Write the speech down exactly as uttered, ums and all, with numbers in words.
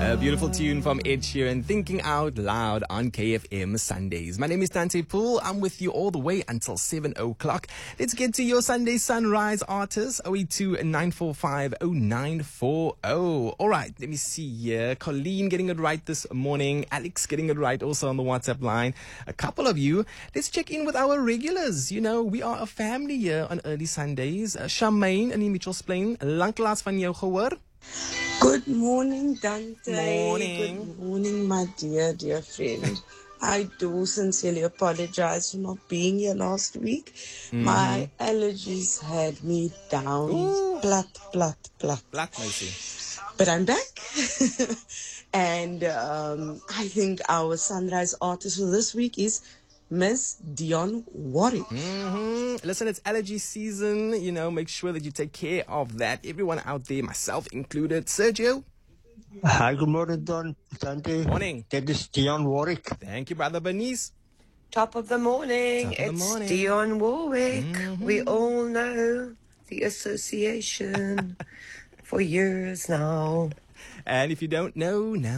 A beautiful tune from Ed Sheeran, Thinking Out Loud on K F M Sundays. My name is Dante Poole. I'm with you all the way until seven o'clock. Let's get to your Sunday Sunrise artists. oh eight two, nine four five, oh nine four oh. All right, let me see here. Colleen getting it right this morning. Alex getting it right also on the WhatsApp line. A couple of you. Let's check in with our regulars. You know, we are a family here on early Sundays. Uh, Charmaine en die Mitchells Plain. Lanklaas van jou gehoor. Good morning, Dante. Morning. Good morning, my dear, dear friend. I do sincerely apologize for not being here last week. Mm-hmm. My allergies had me down. Ooh. Plat, plat, plat. Black Macy. But I'm back. and um, I think our sunrise artist for this week is Miss Dionne Warwick. Mm-hmm. Listen, it's allergy season. You know, make sure that you take care of that. Everyone out there, myself included. Sergio? Hi, good morning, Don. Dante. Morning. That is Dionne Warwick. Thank you, Brother Bernice. Top of the morning. Top of the it's morning. Dionne Warwick. Mm-hmm. We all know the association for years now. And if you don't know, now